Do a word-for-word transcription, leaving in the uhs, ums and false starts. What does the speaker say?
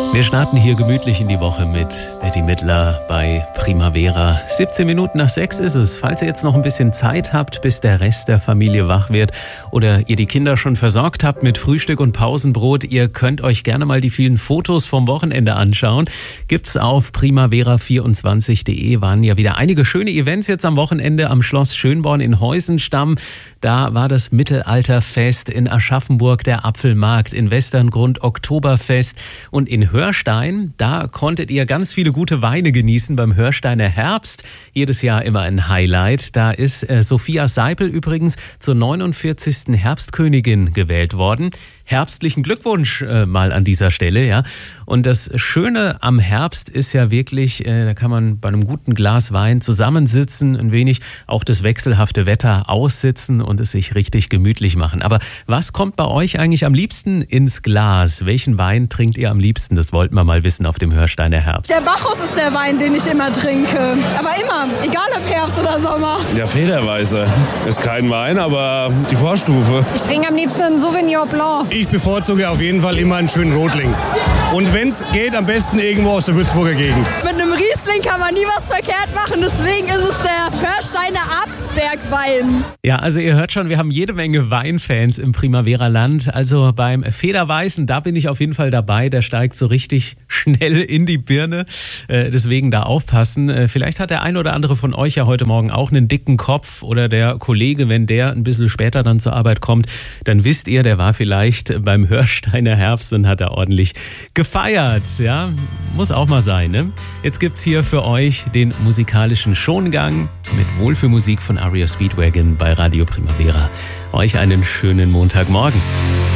Wir starten hier gemütlich in die Woche mit Bette Midler bei Primavera. siebzehn Minuten nach sechs ist es. Falls ihr jetzt noch ein bisschen Zeit habt, bis der Rest der Familie wach wird oder ihr die Kinder schon versorgt habt mit Frühstück und Pausenbrot, ihr könnt euch gerne mal die vielen Fotos vom Wochenende anschauen. Gibt's auf primavera vierundzwanzig punkt de. Waren ja wieder einige schöne Events jetzt am Wochenende am Schloss Schönborn in Heusenstamm. Da war das Mittelalterfest, in Aschaffenburg der Apfelmarkt, in Westerngrund Oktoberfest und in Hörstein, da konntet ihr ganz viele gute Weine genießen beim Hörsteiner Herbst. Jedes Jahr immer ein Highlight. Da ist äh, Sophia Seipel übrigens zur neunundvierzigsten Herbstkönigin gewählt worden. Herbstlichen Glückwunsch äh, mal an dieser Stelle, ja. Und das Schöne am Herbst ist ja wirklich, äh, da kann man bei einem guten Glas Wein zusammensitzen, ein wenig auch das wechselhafte Wetter aussitzen und es sich richtig gemütlich machen. Aber was kommt bei euch eigentlich am liebsten ins Glas? Welchen Wein trinkt ihr am liebsten? Das wollten wir mal wissen auf dem Hörsteiner Herbst. Der Bacchus ist der Wein, den ich immer trinke. Aber immer, egal ob Herbst oder Sommer. Der Federweißer ist kein Wein, aber die Vorstufe. Ich trinke am liebsten einen Sauvignon Blanc. Ich bevorzuge auf jeden Fall immer einen schönen Rotling. Und wenn es geht, am besten irgendwo aus der Würzburger Gegend. Mit einem Riesling kann man nie was verkehrt machen, deswegen ist es der Hörsteiner Abtsberg-Wein. Ja, also ihr hört schon, wir haben jede Menge Weinfans im Primavera-Land. Also beim Federweißen, da bin ich auf jeden Fall dabei. Der steigt so richtig schnell in die Birne. Äh, deswegen da aufpassen. Äh, vielleicht hat der ein oder andere von euch ja heute Morgen auch einen dicken Kopf oder der Kollege, wenn der ein bisschen später dann zur Arbeit kommt, dann wisst ihr, der war vielleicht beim Hörsteiner Herbst und hat er ordentlich gefeiert. Ja, muss auch mal sein, ne? Jetzt gibt's hier für euch den musikalischen Schongang mit Wohlfühlmusik von Aria Speedwagon bei Radio Primavera. Euch einen schönen Montagmorgen.